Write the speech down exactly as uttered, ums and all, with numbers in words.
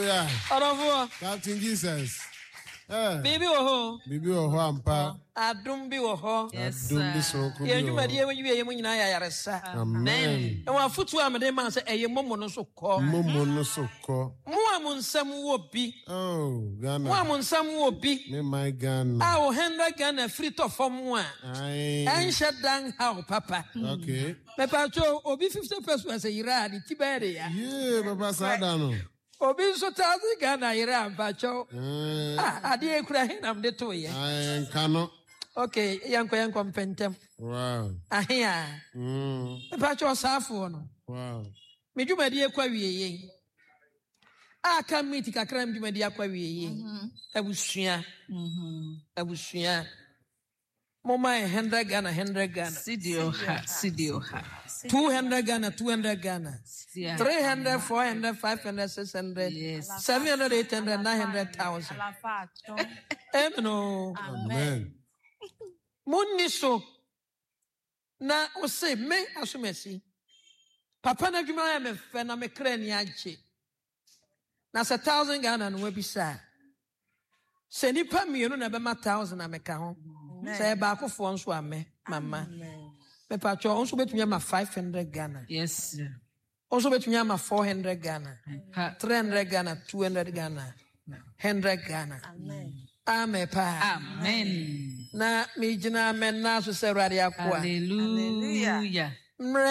Hallelujah. Aravo. Captain Jesus. Eh. Bibi oho. Bibi oho ampa. Adum bi oho. Yes. Adum bi soko bi oho. Ye dwuma die we ye mu nyina ya yaresa. Amen. E wa futu amede man se eye momo no so ko. Momo no so ko. Mo amunsam wo bi. Oh, Ghana. Mo amunsam wo bi. Me my Ghana. Ah, o hundred Ghana free to form one. Aye. Ansha dan how papa. Okay. Me pa cho obi fifty pesos e yira di tibere ya. Yeah, papa sada no. Obi so tazi Ghana yira pa cho. Ah, ade e kura hinam de to ye. Aye, kano. Okay, yanko yanko mpentem. Wow. Ahia. Mm. Me pa cho safo no. Wow. Me dwumadi e kwa wieye. Ah, kan miti kakra me dwumadi akwa wieye. Mhm. Abusua. Mhm. Abusua. Mama one hundred Ghana, one hundred Ghana. Sidio ha, sidio ha. two hundred Ghana, two hundred Ghana. Yeah. three hundred, four hundred, five hundred, six hundred. Yes. seven hundred, eight hundred, nine hundred thousand. Amen. Amen. Muniso. Na ose me asumesi. Papa na dwuma ya me fe na me kra ni agye. Na se one thousand Ghana no wabisa. Se nipa mienu na be ma one thousand na me ka ho. Se ba akofo nso ame mama. Me pa cho onso betumi ma five hundred Ghana. Yes. Also betumi ma four hundred Ghana. three hundred Ghana, two hundred Ghana. one hundred Ghana. Amen. Amen pa. Amen. Na mi jina amen na so se rade akwa. Hallelujah.